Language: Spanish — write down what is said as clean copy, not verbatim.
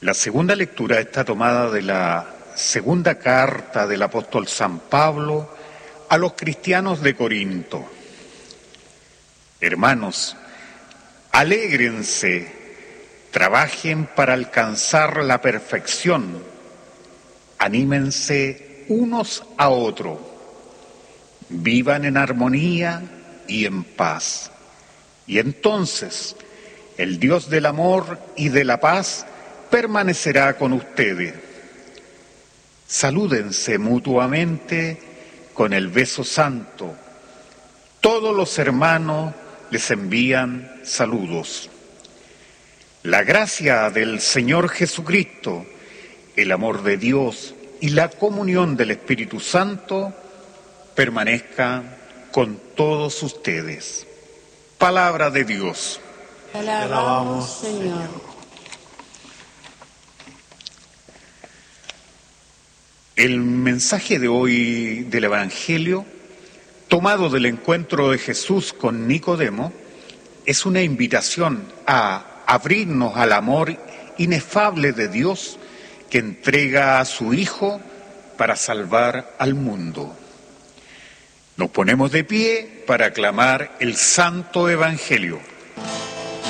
La segunda lectura está tomada de la segunda carta del apóstol San Pablo a los cristianos de Corinto. Hermanos, alégrense, trabajen para alcanzar la perfección, anímense unos a otros, vivan en armonía y en paz. Y entonces el Dios del amor y de la paz permanecerá con ustedes. Salúdense mutuamente con el beso santo. Todos los hermanos les envían saludos. La gracia del Señor Jesucristo, el amor de Dios y la comunión del Espíritu Santo permanezca con todos ustedes. Palabra de Dios. Te alabamos, Señor. El mensaje de hoy del Evangelio, tomado del encuentro de Jesús con Nicodemo, es una invitación a abrirnos al amor inefable de Dios que entrega a su Hijo para salvar al mundo. Nos ponemos de pie para aclamar el Santo Evangelio.